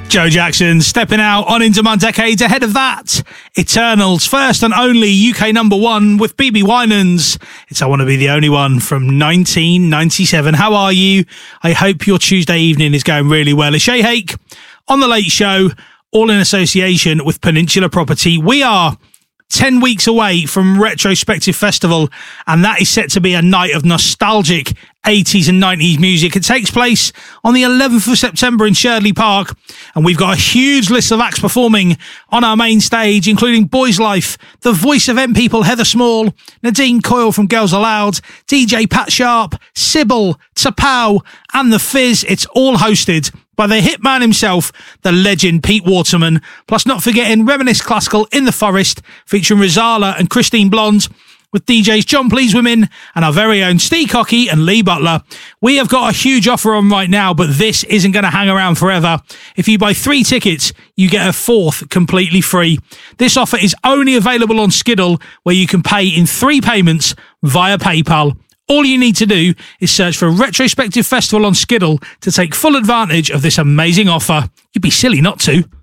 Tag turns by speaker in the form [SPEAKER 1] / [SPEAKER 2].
[SPEAKER 1] Joe Jackson stepping out on Into My Decades. Ahead of that, Eternals, first and only UK number one with BB Winans. It's I Want to Be the Only One from 1997. How are you? I hope your Tuesday evening is going really well. It's Shay Hake on The Late Show, all in association with Peninsula Property. We are 10 weeks away from Retrospective Festival, and that is set to be a night of nostalgic 80s and 90s music. It takes place on the 11th of September in Sherdley Park, and we've got a huge list of acts performing on our main stage, including Boys Life, the voice of M People Heather Small, Nadine Coyle from Girls Aloud, DJ Pat Sharp, Sybil, Tapau, and The Fizz. It's all hosted by the hitman himself, the legend Pete Waterman, plus not forgetting Reminisce Classical in the Forest, featuring Rizala and Christine Blonde, with DJs John Pleasewomen and our very own Steve Cocky and Lee Butler. We have got a huge offer on right now, but this isn't going to hang around forever. If you buy 3 tickets, you get a 4th completely free. This offer is only available on Skiddle, where you can pay in 3 payments via PayPal. All you need to do is search for Retrospective Festival on Skiddle to take full advantage of this amazing offer. You'd be silly not to.